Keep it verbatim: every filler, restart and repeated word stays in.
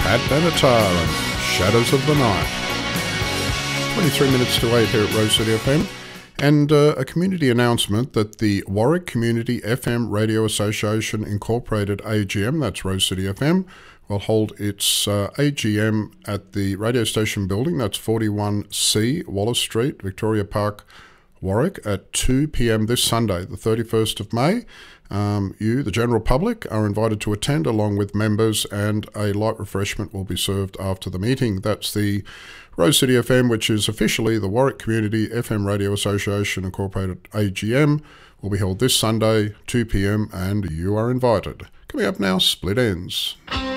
Pat Benatar and Shadows of the Night. twenty-three minutes to eight here at Rose City F M. And uh, a community announcement that the Warwick Community F M Radio Association Incorporated A G M, that's Rose City F M, will hold its uh, A G M at the radio station building, that's forty-one C Wallace Street, Victoria Park, Warwick, at two p.m. this Sunday, the thirty-first of May. Um, you, the general public, are invited to attend along with members, and a light refreshment will be served after the meeting. That's the Rose City F M, which is officially the Warwick Community F M Radio Association Incorporated A G M, will be held this Sunday, two p.m, and you are invited. Coming up now, Split Ends.